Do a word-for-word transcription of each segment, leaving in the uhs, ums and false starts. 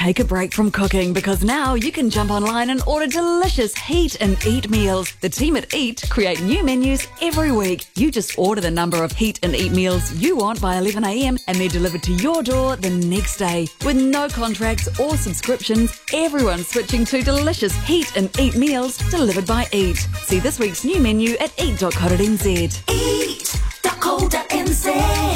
Take a break from cooking because now you can jump online and order delicious Heat and Eat meals. The team at Eat create new menus every week. You just order the number of Heat and Eat meals you want by eleven a.m. and they're delivered to your door the next day. With no contracts or subscriptions, everyone's switching to delicious Heat and Eat meals delivered by Eat. See this week's new menu at eat dot co dot n z. eat dot co dot n z.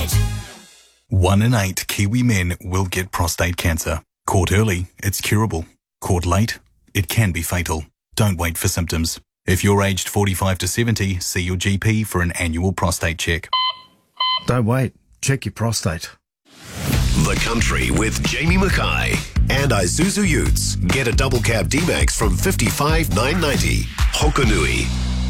One in eight Kiwi men will get prostate cancer. Caught early, it's curable. Caught late, it can be fatal. Don't wait for symptoms. If you're aged forty-five to seventy, see your G P for an annual prostate check. Don't wait. Check your prostate. The Country with Jamie Mackay and Isuzu Utes. Get a double cab D-Max from fifty-five thousand nine hundred ninety. Hokonui.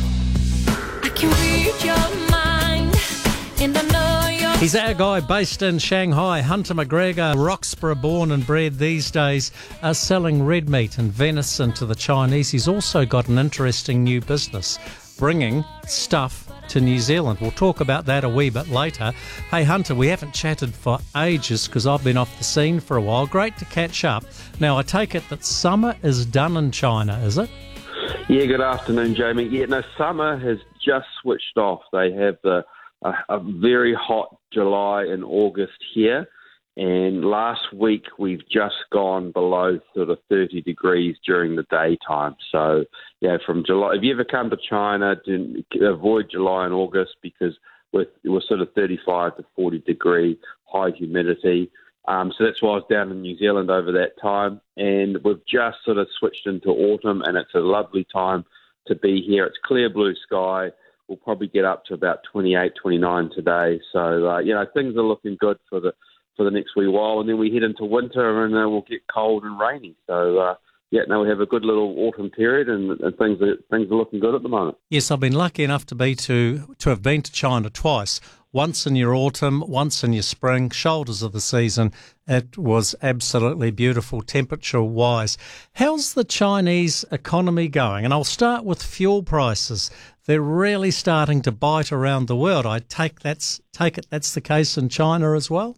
I can read your mind and I know you're... He's our guy based in Shanghai. Hunter McGregor, Roxburgh born and bred these days, are selling red meat and venison to the Chinese. He's also got an interesting new business, bringing stuff to New Zealand. We'll talk about that a wee bit later. Hey Hunter, we haven't chatted for ages because I've been off the scene for a while. Great to catch up. Now I take it that summer is done in China, is it? Yeah, good afternoon, Jamie. Yeah, no, summer has just switched off. They have the a, a very hot July and August here, and last week we've just gone below sort of thirty degrees during the daytime. So, yeah, from July, if you ever come to China, do, avoid July and August because we're, we're sort of thirty-five to forty degree high humidity. Um, so that's why I was down in New Zealand over that time, and we've just sort of switched into autumn, and it's a lovely time to be here. It's clear blue sky. We'll probably get up to about twenty-eight, twenty-nine today. So, uh, you know, things are looking good for the for the next wee while. And then we head into winter and uh, we'll get cold and rainy. So, uh, yeah, now we have a good little autumn period and, and things, are, things are looking good at the moment. Yes, I've been lucky enough to be to, to have been to China twice. Once in your autumn, once in your spring, shoulders of the season. It was absolutely beautiful temperature-wise. How's the Chinese economy going? And I'll start with fuel prices. They're really starting to bite around the world. I take that's take it that's the case in China as well?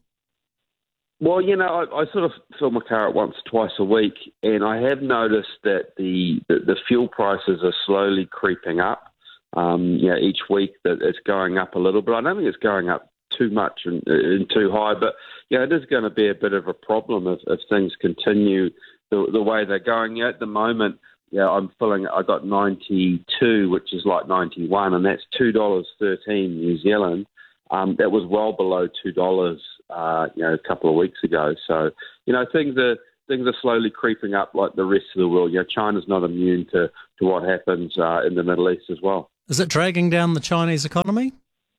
Well, you know, I, I sort of fill my car up once or twice a week, and I have noticed that the, the, the fuel prices are slowly creeping up. Um, you know, each week that it's going up a little, but I don't think it's going up too much and, and too high. But yeah, it is going to be a bit of a problem if, if things continue the, the way they're going. Yeah, at the moment, yeah, I'm filling. I got ninety-two, which is like ninety-one, and that's two dollars thirteen New Zealand. Um, that was well below two dollars, uh, you know, a couple of weeks ago. So you know, things are. Things are slowly creeping up like the rest of the world. You know, China's not immune to, to what happens uh, in the Middle East as well. Is it dragging down the Chinese economy?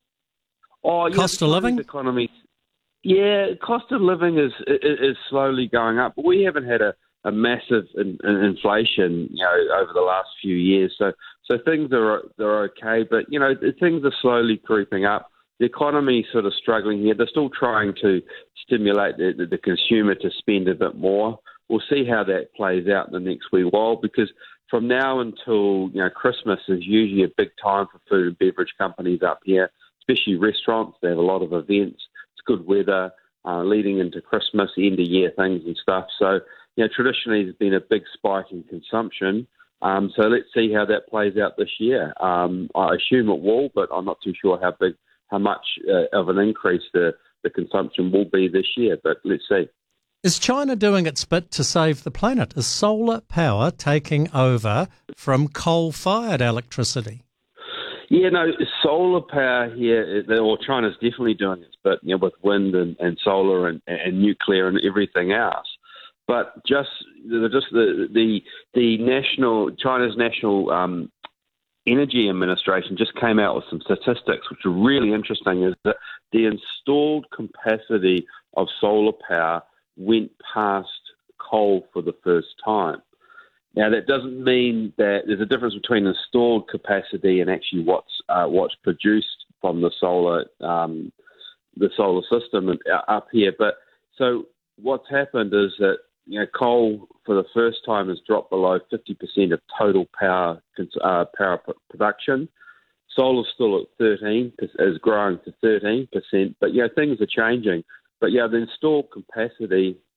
Oh, cost yeah, of living? Economy, yeah, cost of living is, is is slowly going up. But we haven't had a, a massive in, in inflation, you know, over the last few years. So so things are they're okay, but you know, things are slowly creeping up. The economy sort of struggling here. They're still trying to stimulate the, the, the consumer to spend a bit more. We'll see how that plays out in the next wee while, because from now until you know Christmas is usually a big time for food and beverage companies up here, especially restaurants. They have a lot of events. It's good weather uh, leading into Christmas, end of year things and stuff. So you know traditionally there's been a big spike in consumption. Um, so let's see how that plays out this year. Um, I assume it will, but I'm not too sure how big. how much uh, of an increase the, the consumption will be this year, but let's see. Is China doing its bit to save the planet? Is solar power taking over from coal-fired electricity? Yeah, no, solar power here, or China's definitely doing its bit, you know, with wind and, and solar and, and nuclear and everything else. But just, just the the the national China's national um, Energy Administration just came out with some statistics which are really interesting, is that the installed capacity of solar power went past coal for the first time. Now, that doesn't mean that there's a difference between installed capacity and actually what's uh, what's produced from the solar um, the solar system up here. But so what's happened is that you know coal for the first time has dropped below fifty percent of total power uh, power production. Solar's still at thirteen, is growing to thirteen percent. But yeah, things are changing. But yeah, the installed capacity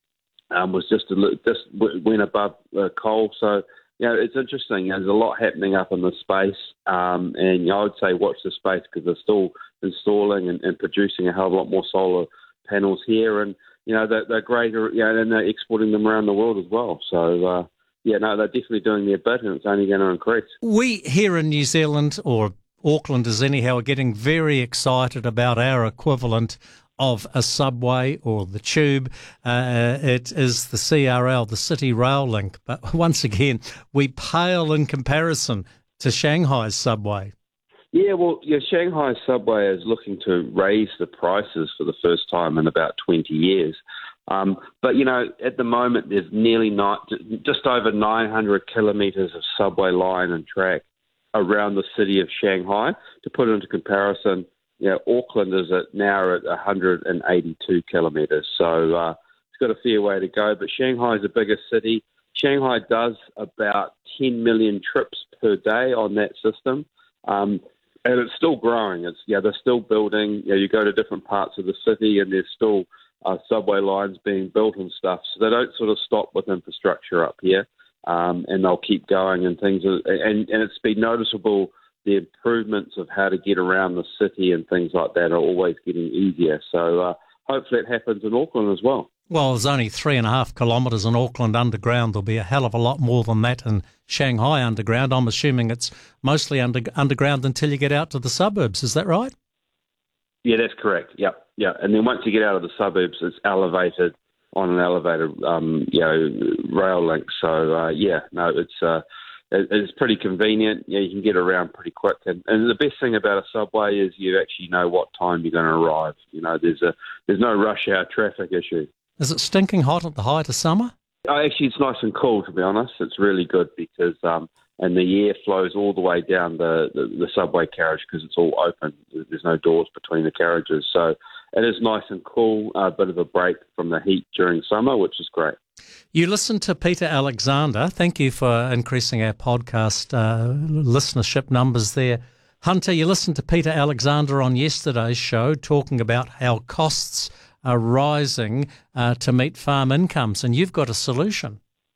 um, was just a li- just w- went above uh, coal. So you know, it's interesting. There's a lot happening up in the space, um, and you know, I would say watch the space because they're still installing and, and producing a hell of a lot more solar panels here, and you know they're, they're great, you know, and they're exporting them around the world as well. So. Uh, Yeah, no, they're definitely doing their bit, and it's only going to increase. We here in New Zealand, or Aucklanders anyhow, are getting very excited about our equivalent of a subway or the tube. Uh, it is the C R L, the City Rail Link. But once again, we pale in comparison to Shanghai's subway. Yeah, well, yeah, Shanghai subway is looking to raise the prices for the first time in about twenty years. Um, but, you know, at the moment, there's nearly not, just over nine hundred kilometres of subway line and track around the city of Shanghai. To put it into comparison, you know, Auckland is at now at one hundred eighty-two kilometres. So uh, it's got a fair way to go. But Shanghai is the biggest city. Shanghai does about ten million trips per day on that system. Um, and it's still growing. It's yeah, they're still building. You know, you go to different parts of the city and there's still Uh, subway lines being built and stuff, so they don't sort of stop with infrastructure up here, um, and they'll keep going and things. Are, and, and it's been noticeable the improvements of how to get around the city and things like that are always getting easier. So uh, hopefully it happens in Auckland as well. Well, there's only three and a half kilometres in Auckland underground. There'll be a hell of a lot more than that in Shanghai underground. I'm assuming it's mostly under, underground until you get out to the suburbs. Is that right? Yeah, that's correct. Yep, yeah. And then once you get out of the suburbs, it's elevated on an elevated, um, you know, rail link. So uh, yeah, no, it's uh, it, it's pretty convenient. Yeah, you can get around pretty quick. And, and the best thing about a subway is you actually know what time you're going to arrive. You know, there's a there's no rush hour traffic issue. Is it stinking hot at the height of summer? Oh, actually, it's nice and cool. To be honest, it's really good because. Um, And the air flows all the way down the, the, the subway carriage because it's all open. There's no doors between the carriages. So it is nice and cool, a bit of a break from the heat during summer, which is great. You listen to Peter Alexander. Thank you for increasing our podcast uh, listenership numbers there. Hunter, you listened to Peter Alexander on yesterday's show talking about how costs are rising uh, to meet farm incomes, and you've got a solution.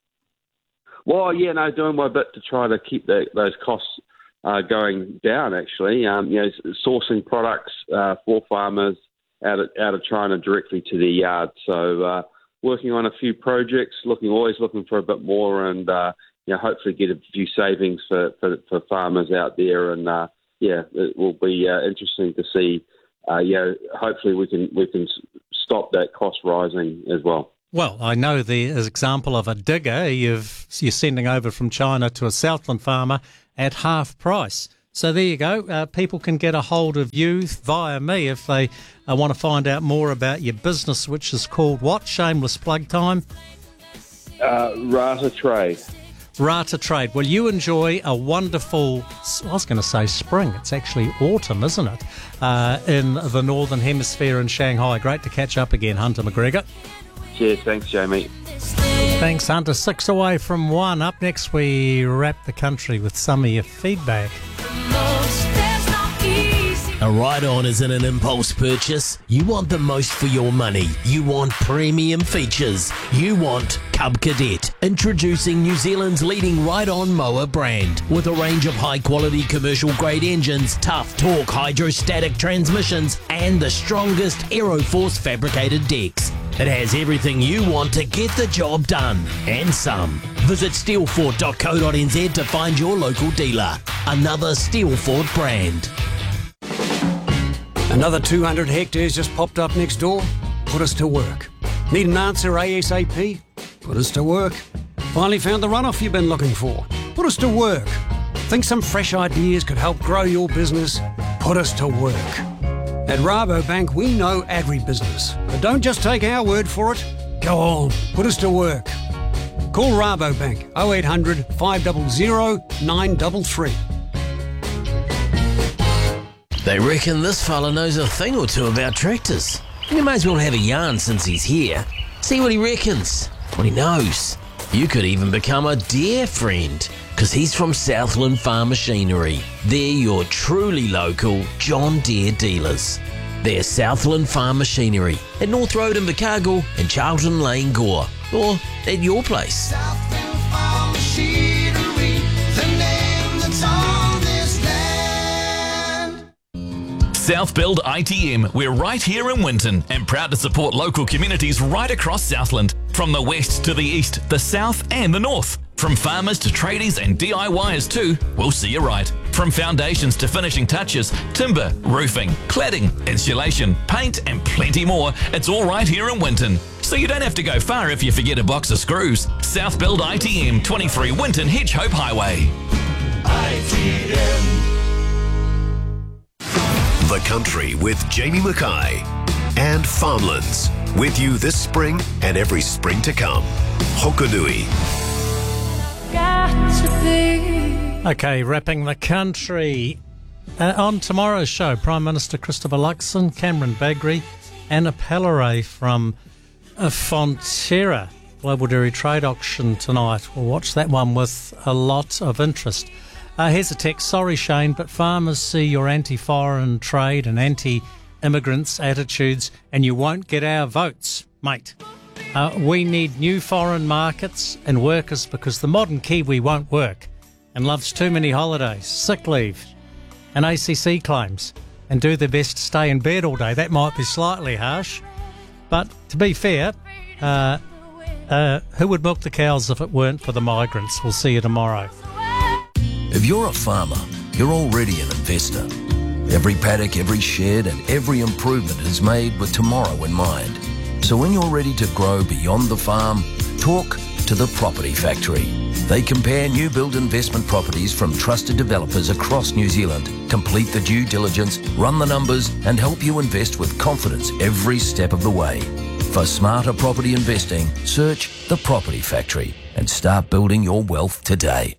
Well, yeah, no, doing my bit to try to keep the, those costs uh, going down, actually. Um, you know, sourcing products uh, for farmers out of, out of China directly to their yard. So uh, working on a few projects, looking always looking for a bit more and, uh, you know, hopefully get a few savings for, for, for farmers out there. And, uh, yeah, it will be uh, interesting to see, uh, you know, hopefully we can, we can stop that cost rising as well. Well, I know the example of a digger you've, you're sending over from China to a Southland farmer at half price. So there you go. Uh, people can get a hold of you via me if they uh, want to find out more about your business, which is called what? Shameless plug time? Uh, Rata Trade. Rata Trade. Well, you enjoy a wonderful, I was going to say spring. It's actually autumn, isn't it? Uh, in the Northern Hemisphere in Shanghai. Great to catch up again, Hunter McGregor. Cheers, thanks, Jamie. Thanks, Hunter. Six away from one. Up next, we wrap the country with some of your feedback. A ride-on isn't an impulse purchase. You want the most for your money. You want premium features. You want Cub Cadet. Introducing New Zealand's leading ride-on mower brand. With a range of high-quality commercial-grade engines, tough torque hydrostatic transmissions, and the strongest Aeroforce fabricated decks. It has everything you want to get the job done, and some. Visit steelfort dot co dot n z to find your local dealer. Another Steelfort brand. Another two hundred hectares just popped up next door? Put us to work. Need an answer ASAP? Put us to work. Finally found the runoff you've been looking for? Put us to work. Think some fresh ideas could help grow your business? Put us to work. At Rabobank, we know agribusiness. But don't just take our word for it. Go on, put us to work. Call Rabobank oh eight hundred, five hundred, nine three three. They reckon this fella knows a thing or two about tractors. You may as well have a yarn since he's here. See what he reckons, what he knows. You could even become a dear friend, because he's from Southland Farm Machinery. They're your truly local John Deere dealers. They're Southland Farm Machinery at North Road in Invercargill and Charlton Lane, Gore. Or at your place. Southland Farm Machinery, the name that's on this land. South Build I T M, we're right here in Winton and proud to support local communities right across Southland. From the west to the east, the south and the north. From farmers to tradies and D I Yers too, we'll see you right. From foundations to finishing touches, timber, roofing, cladding, insulation, paint and plenty more, it's all right here in Winton. So you don't have to go far if you forget a box of screws. South Build I T M, twenty-three Winton Hedge Hope Highway. I T M. The Country with Jamie Mackay and Farmlands. With you this spring and every spring to come. Hokanui. Okay, wrapping the country. Uh, on tomorrow's show, Prime Minister Christopher Luxon, Cameron Bagri, Anna Pelleray from uh, Fonterra Global Dairy Trade Auction tonight. We'll watch that one with a lot of interest. Uh, here's a text. Sorry, Shane, but farmers see your anti-foreign trade and anti-immigrants attitudes and you won't get our votes, mate. Uh, we need new foreign markets and workers because the modern Kiwi won't work and loves too many holidays, sick leave and A C C claims and do their best to stay in bed all day. That might be slightly harsh, but to be fair, uh, uh, who would milk the cows if it weren't for the migrants? We'll see you tomorrow. If you're a farmer, you're already an investor. Every paddock, every shed and every improvement is made with tomorrow in mind. So when you're ready to grow beyond the farm, talk to the Property Factory. They compare new build investment properties from trusted developers across New Zealand, complete the due diligence, run the numbers and help you invest with confidence every step of the way. For smarter property investing, search the Property Factory and start building your wealth today.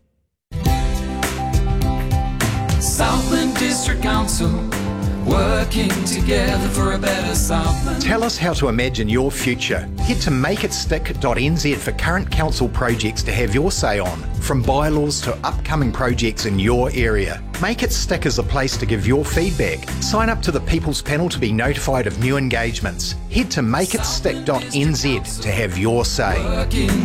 Southland District Council, working together for a better Southland. Tell us how to imagine your future. Head to make it stick dot n z for current council projects to have your say on, from bylaws to upcoming projects in your area. Make It Stick is a place to give your feedback. Sign up to the People's Panel to be notified of new engagements. Head to make it stick dot n z to have your say. Working